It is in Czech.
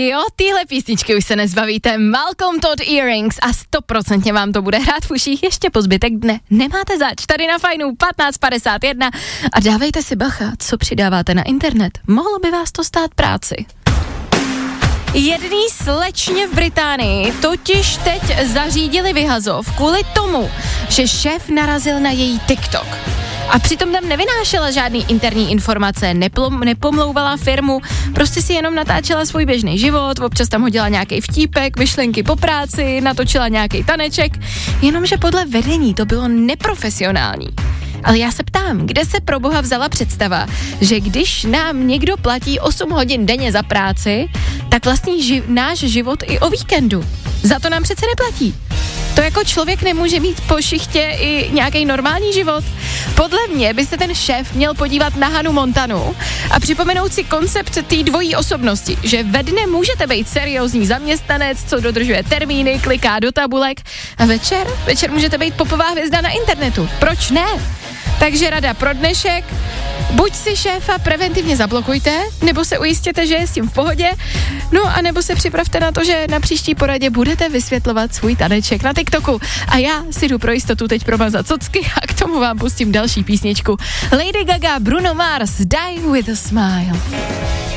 Jo, tyhle písničky už se nezbavíte. Malcolm Todd Earrings a 100% vám to bude hrát v uších ještě po zbytek dne. Nemáte zač, tady na Fajnu 15:51 a dávejte si bacha, co přidáváte na internet. Mohlo by vás to stát práci. Jedný slečně v Británii totiž teď zařídili vyhazov kvůli tomu, že šéf narazil na její TikTok. A přitom tam nevynášela žádný interní informace, nepomlouvala firmu, prostě si jenom natáčela svůj běžný život, občas tam hodila nějaký vtípek, myšlenky po práci, natočila nějaký taneček, jenomže podle vedení to bylo neprofesionální. Ale já se ptám, kde se pro boha vzala představa, že když nám někdo platí 8 hodin denně za práci, tak vlastní náš život i o víkendu. Za to nám přece neplatí. To jako člověk nemůže mít po šichtě i nějaký normální život. Podle mě by se ten šéf měl podívat na Hanu Montanu a připomenout si koncept té dvojí osobnosti, že ve dne můžete být seriózní zaměstnanec, co dodržuje termíny, kliká do tabulek a večer můžete být popová hvězda na internetu. Proč ne? Takže rada pro dnešek, buď si šéfa preventivně zablokujte, nebo se ujistěte, že je s tím v pohodě, no a nebo se připravte na to, že na příští poradě budete vysvětlovat svůj taneček na TikToku. A já si jdu pro jistotu teď promazat socky a k tomu vám pustím další písničku. Lady Gaga, Bruno Mars, Die with a Smile.